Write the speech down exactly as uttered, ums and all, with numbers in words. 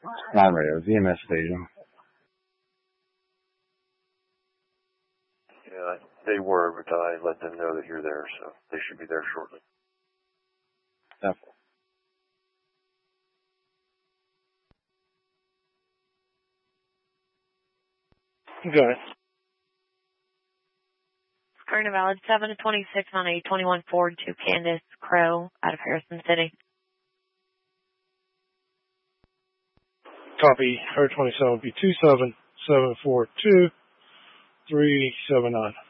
Nine radio, V M S station. Yeah, they were, but I let them know that you're there, so they should be there shortly. Definitely. Got it. Current valid seven to twenty-six on a twenty-one Ford to Candace Crow out of Harrison City. Copy. Her twenty-seven will be two seven seven four two three seven nine.